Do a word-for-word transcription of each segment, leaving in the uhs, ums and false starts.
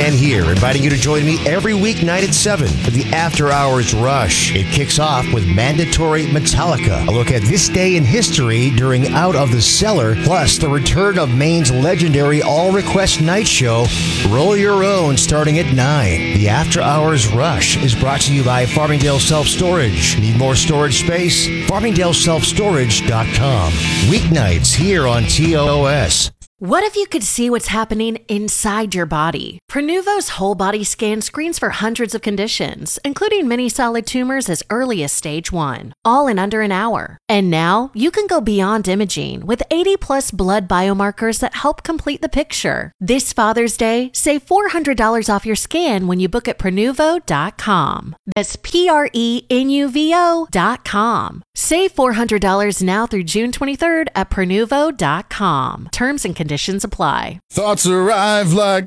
Man here, inviting you to join me every weeknight at seven for the After Hours Rush. It kicks off with mandatory Metallica, a look at this day in history during Out of the Cellar, plus the return of Maine's legendary all-request night show, Roll Your Own, starting at nine. The After Hours Rush is brought to you by Farmingdale Self-Storage. Need more storage space? Farmingdale Self Storage dot com. Weeknights here on T O S. What if you could see what's happening inside your body? Prenuvo's whole body scan screens for hundreds of conditions, including many solid tumors as early as stage one, all in under an hour. And now you can go beyond imaging with eighty plus blood biomarkers that help complete the picture. This Father's Day, save four hundred dollars off your scan when you book at Prenuvo dot com. That's P R E N U V O dot com. Save four hundred dollars now through June twenty-third at Prenuvo dot com. Terms and conditions apply. Thoughts arrive like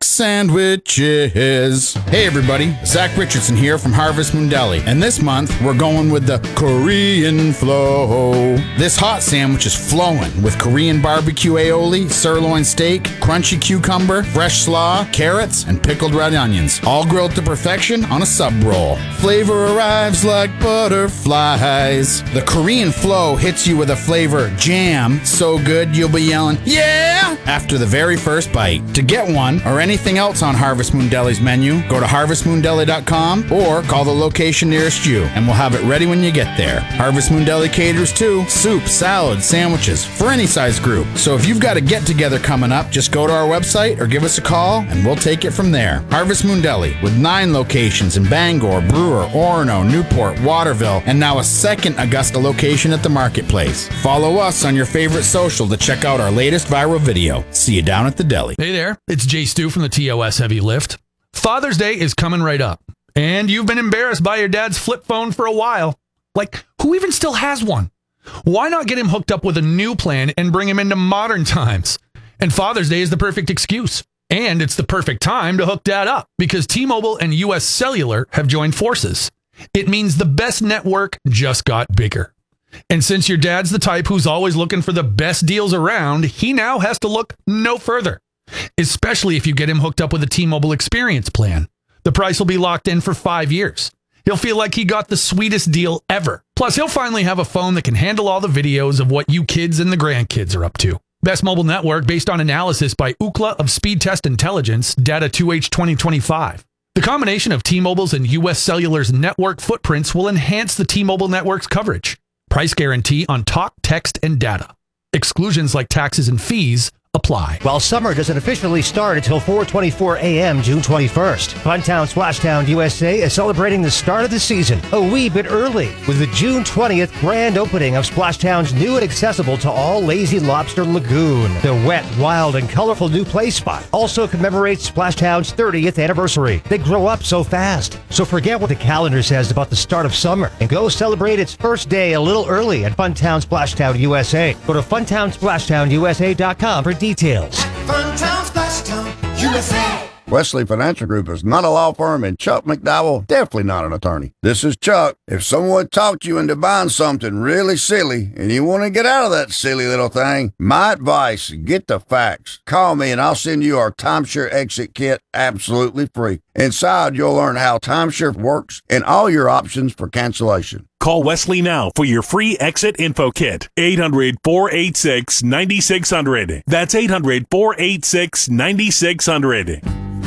sandwiches. Hey everybody, Zach Richardson here from Harvest Moon Deli, and this month we're going with the Korean flow. This hot sandwich is flowing with Korean barbecue aioli, sirloin steak, crunchy cucumber, fresh slaw, carrots, and pickled red onions, all grilled to perfection on a sub roll. Flavor arrives like butterflies. The Korean flow hits you with a flavor jam so good you'll be yelling, yeah! After the very first bite. To get one or anything else on Harvest Moon Deli's menu, go to harvest moon deli dot com or call the location nearest you, and we'll have it ready when you get there. Harvest Moon Deli caters too. Soup, salad, sandwiches for any size group. So if you've got a get-together coming up, just go to our website or give us a call, and we'll take it from there. Harvest Moon Deli, with nine locations in Bangor, Brewer, Orono, Newport, Waterville, and now a second Augusta location at the Marketplace. Follow us on your favorite social to check out our latest viral video. See you down at the deli. Hey there, it's Jay Stu from the T O S Heavy Lift. Father's Day is coming right up, and you've been embarrassed by your dad's flip phone for a while. Like, who even still has one? Why not get him hooked up with a new plan and bring him into modern times? And Father's Day is the perfect excuse. And it's the perfect time to hook dad up, because T-Mobile and U S Cellular have joined forces. It means the best network just got bigger. And since your dad's the type who's always looking for the best deals around, he now has to look no further, especially if you get him hooked up with a T-Mobile Experience plan. The price will be locked in for five years. He'll feel like he got the sweetest deal ever. Plus, he'll finally have a phone that can handle all the videos of what you kids and the grandkids are up to. Best mobile network based on analysis by Ookla of Speed Test Intelligence, data two H twenty twenty-five. The combination of T-Mobile's and U S Cellular's network footprints will enhance the T-Mobile network's coverage. Price guarantee on talk, text, and data. Exclusions like taxes and fees apply. While summer doesn't officially start until four twenty-four a.m. June twenty-first, Funtown Splashtown U S A is celebrating the start of the season a wee bit early with the June twentieth grand opening of Splashtown's new and accessible to all Lazy Lobster Lagoon. The wet, wild, and colorful new play spot also commemorates Splashtown's thirtieth anniversary. They grow up so fast, so forget what the calendar says about the start of summer and go celebrate its first day a little early at Funtown Splashtown U S A. Go to funtown splashtown u s a dot com for details. Funtown Splashtown U S A. Wesley Financial Group is not a law firm, and Chuck McDowell definitely not an attorney. This is Chuck. If someone talked you into buying something really silly and you want to get out of that silly little thing, my advice, get the facts. Call me and I'll send you our timeshare exit kit absolutely free. Inside, you'll learn how timeshare works and all your options for cancellation. Call Wesley now for your free exit info kit. eight hundred, four eight six, nine six zero zero. That's eight hundred, four eight six, nine six zero zero.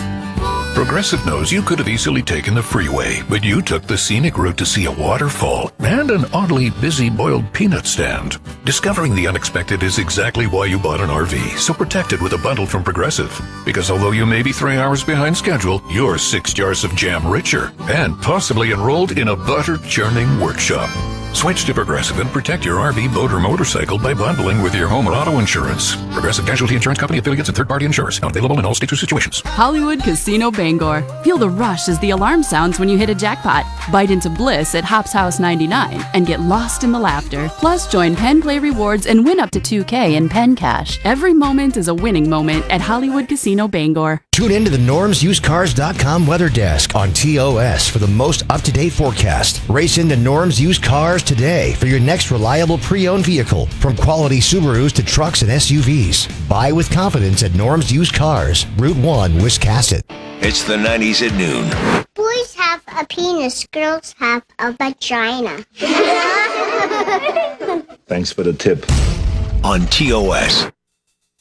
Progressive knows you could have easily taken the freeway, but you took the scenic route to see a waterfall and an oddly busy boiled peanut stand. Discovering the unexpected is exactly why you bought an R V, so protect it with a bundle from Progressive. Because although you may be three hours behind schedule, you're six jars of jam richer and possibly enrolled in a butter-churning workshop. Switch to Progressive and protect your R V, boat, or motorcycle by bundling with your home and auto insurance. Progressive Casualty Insurance Company, affiliates, and third-party insurers. Not available in all states or situations. Hollywood Casino Bangor. Feel the rush as the alarm sounds when you hit a jackpot. Bite into bliss at Hops House ninety-nine and get lost in the laughter. Plus, join Penn Play Rewards and win up to two K in Penn Cash. Every moment is a winning moment at Hollywood Casino Bangor. Tune in to the norms used cars dot com weather desk on T O S for the most up-to-date forecast. Race into Norms Used Cars today for your next reliable pre-owned vehicle, from quality Subarus to trucks and S U Vs. Buy with confidence at Norms Used Cars, Route one, Wiscasset. It's the nineties at noon. Boys have a penis, girls have a vagina. Thanks for the tip. On T O S.